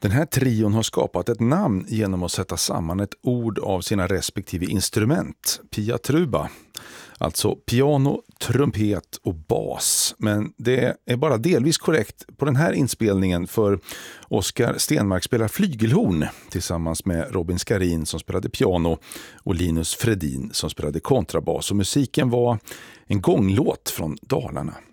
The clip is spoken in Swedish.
Den här trion har skapat ett namn genom att sätta samman ett ord av sina respektive instrument, pia truba. Alltså piano, trumpet och bas. Men det är bara delvis korrekt på den här inspelningen, för Oskar Stenmark spelar flygelhorn tillsammans med Robin Skarin som spelade piano och Linus Fredin som spelade kontrabas. Och musiken var en gånglåt från Dalarna.